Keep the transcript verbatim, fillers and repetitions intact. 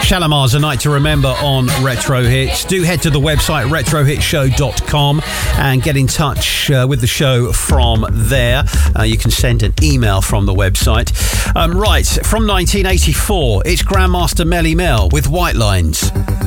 Shalimar's A Night to Remember on Retro Hits. Do head to the website retro hit show dot com and get in touch uh, with the show from there. Uh, you can send an email from the website. Um, right, from nineteen eighty-four, it's Grandmaster Melly Mel with White Lines.